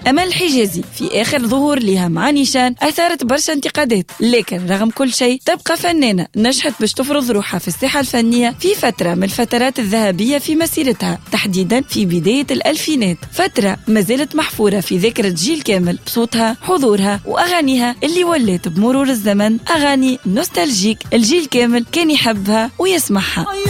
أمال الحجازي في آخر ظهور لها مع نيشان أثارت برشا انتقادات، لكن رغم كل شيء تبقى فنانة نجحت باش تفرض روحها في الساحة الفنية في فترة من الفترات الذهبية في مسيرتها، تحديدا في بداية الألفينات، فترة ما زالت محفورة في ذاكرة جيل كامل بصوتها، حضورها وأغانيها اللي ولات بمرور الزمن أغاني نوستالجيك الجيل كامل كان يحبها ويسمعها.